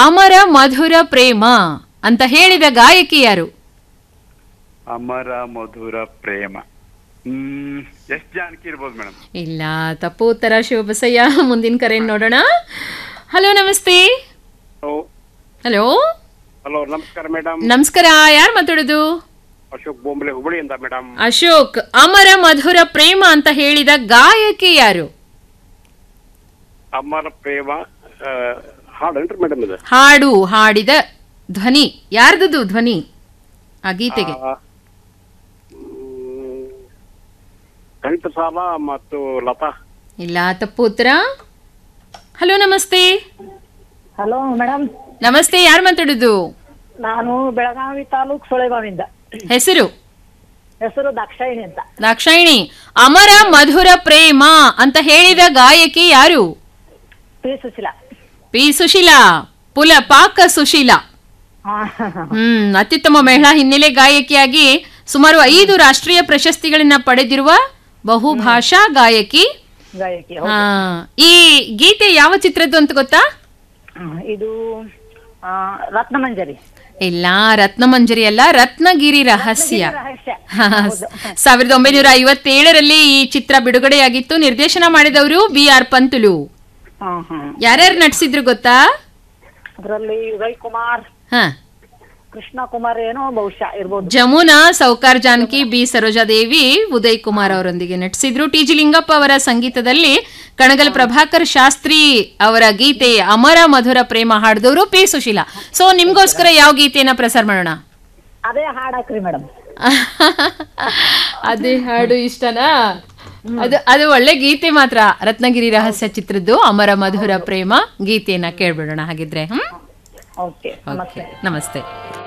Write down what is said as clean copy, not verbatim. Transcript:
ಅಮರ ಮಧುರ ಪ್ರೇಮ ಅಂತ ಹೇಳಿದ ಗಾಯಕಿ ಯಾರು? ಅಮರ ಮಧುರ ಪ್ರೇಮ ಎಸ್ ಜಾನಕಿ ಇರ್ಬೋದು ಮೇಡಮ್. ಇಲ್ಲ, ತಪ್ಪು ಉತ್ತರ ಶಿವಬಸಯ್ಯ. ಮುಂದಿನ ಕರೆ ನೋಡೋಣ. ಹಲೋ, ನಮಸ್ತೆ. ಹಲೋ, ಹಲೋ, ನಮಸ್ಕಾರ ಮೇಡಮ್. ನಮಸ್ಕಾರ. ಯಾರು ಮಾತಾಡೋದು? ಅಶೋಕ್ ಬೊಂಬಲೆ ಹುಬ್ಬಳ್ಳಿಯಿಂದ ಮೇಡಮ್. ಅಶೋಕ್, ಅಮರ ಮಧುರ ಪ್ರೇಮ ಅಂತ ಹೇಳಿದ ಗಾಯಕಿ ಯಾರು? ಅಮರ ಪ್ರೇಮ ಹಾಡೇನ್ರಿ ಮೇಡಮ್ ಇದು? ಹಾಡು ಹಾಡಿದ ಧ್ವನಿ ಯಾರ್ದದು? ಧ್ವನಿ ಆ ಗೀತೆಗೆ ಘಂಟಸಾಲ ಮತ್ತು ಲತಾ. ಇಲ್ಲ, ತಪ್ಪು ಉತ್ತರ. ಹಲೋ, ನಮಸ್ತೆ. Hello madam. ನಮಸ್ತೆ. ಯಾರು ಮಾತಾಡೋದು? ನಾನು ಬೆಳಗಾವಿ ತಾಲೂಕ್ ಸೊಳೆಗಾವಿಂದ. ಹೆಸರು ದಾಕ್ಷಾಯಿಣಿ ಅಂತ. ದಾಕ್ಷಾಯಿಣಿ, ಅಮರ ಮಧುರ ಪ್ರೇಮ ಅಂತ ಹೇಳಿದ ಗಾಯಕಿ ಯಾರು? ಪಿ ಸುಶೀಲಾ. ಪಿ ಸುಶೀಲಾ, ಪಾಕ ಸುಶೀಲಾ. ಅತ್ಯುತ್ತಮ ಮಹಿಳಾ ಹಿನ್ನೆಲೆ ಗಾಯಕಿಯಾಗಿ ಸುಮಾರು 5 ರಾಷ್ಟ್ರೀಯ ಪ್ರಶಸ್ತಿಗಳನ್ನ ಪಡೆದಿರುವ ಬಹುಭಾಷಾ ಗಾಯಕಿ. ಈ ಗೀತೆ ಯಾವ ಚಿತ್ರದ್ದು ಅಂತ ಗೊತ್ತಾ? ಇದು ರತ್ನಮಂಜರಿ. ಇಲ್ಲ, ರತ್ನಮಂಜರಿ ಅಲ್ಲ, ರತ್ನಗಿರಿ ರಹಸ್ಯ. 1957ರಲ್ಲಿ ಈ ಚಿತ್ರ ಬಿಡುಗಡೆಯಾಗಿತ್ತು. ನಿರ್ದೇಶನ ಮಾಡಿದವರು BR ಪಂತುಲು. ಯಾರ್ಯಾರು ನಟಿಸಿದ್ರು ಗೊತ್ತಾ? ಅದರಲ್ಲಿ ಉದಯ್ ಕುಮಾರ್, ಕೃಷ್ಣ ಕುಮಾರ್ ಏನೋ ಬಹುಶಃ ಇರ್ಬೋದು. ಜಮುನಾ, ಸೌಕಾರ್ ಜಾನಕಿ, ಬಿ ಸರೋಜಾದೇವಿ, ಉದಯ್ ಕುಮಾರ್ ಅವರೊಂದಿಗೆ ನಟಿಸಿದ್ರು. ಟಿ.ಜಿ. ಲಿಂಗಪ್ಪ ಅವರ ಸಂಗೀತದಲ್ಲಿ ಕಣಗಲ್ ಪ್ರಭಾಕರ್ ಶಾಸ್ತ್ರಿ ಅವರ ಗೀತೆ ಅಮರ ಮಧುರ ಪ್ರೇಮ ಹಾಡಿದವರು ಪಿ ಸುಶೀಲಾ. ಸೊ ನಿಮ್ಗೋಸ್ಕರ ಯಾವ ಗೀತೆಯನ್ನ ಪ್ರಸಾರ ಮಾಡೋಣ? ಅದೇ ಹಾಡಾಕ್ರಿ ಮೇಡಮ್. ಅದೇ ಹಾಡು ಇಷ್ಟನಾ? ಅದು ಒಳ್ಳೆ ಗೀತೆ ಮಾತ್ರ. ರತ್ನಗಿರಿ ರಹಸ್ಯ ಚಿತ್ರದ್ದು ಅಮರ ಮಧುರ ಪ್ರೇಮ ಗೀತೆಯನ್ನ ಕೇಳ್ಬಿಡೋಣ ಹಾಗಿದ್ರೆ. ಓಕೆ, ನಮಸ್ತೆ.